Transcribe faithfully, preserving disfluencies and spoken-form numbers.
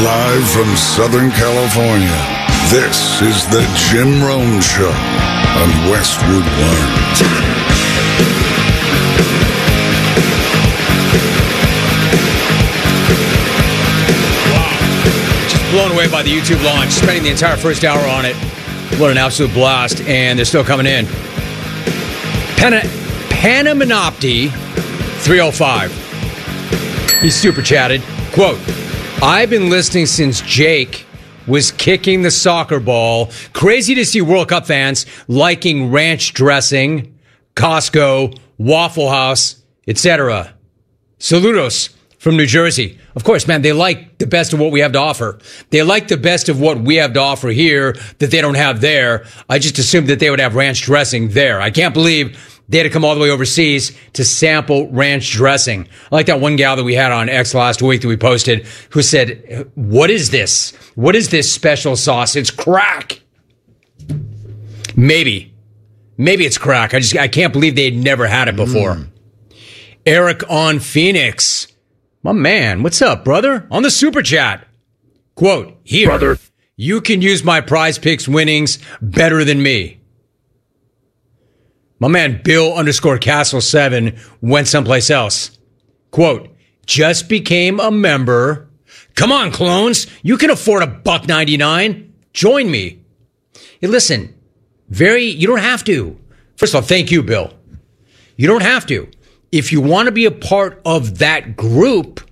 Live from Southern California, this is the Jim Rome Show on Westwood One. Wow. Just blown away by the YouTube launch, spending the entire first hour on it. What an absolute blast, and they're still coming in. Pana, Panaminopti three oh five. He super chatted. Quote, I've been listening since Jake was kicking the soccer ball. Crazy to see World Cup fans liking ranch dressing, Costco, Waffle House, et cetera. Saludos from New Jersey. Of course, man, they like the best of what we have to offer. They like the best of what we have to offer here that they don't have there. I just assumed that they would have ranch dressing there. I can't believe they had to come all the way overseas to sample ranch dressing. I like that one gal that we had on X last week that we posted who said, what is this? What is this special sauce? It's crack. Maybe. Maybe it's crack. I just, I can't believe they had never had it before. Mm. Eric on Phoenix. My man, what's up, brother? On the super chat. Quote, here, brother, you can use my Prize Picks winnings better than me. My man Bill underscore Castle seven went someplace else. Quote, just became a member. Come on, clones. You can afford a buck ninety-nine. Join me. Hey, listen, very, you don't have to. First of all, thank you, Bill. You don't have to. If you want to be a part of that group,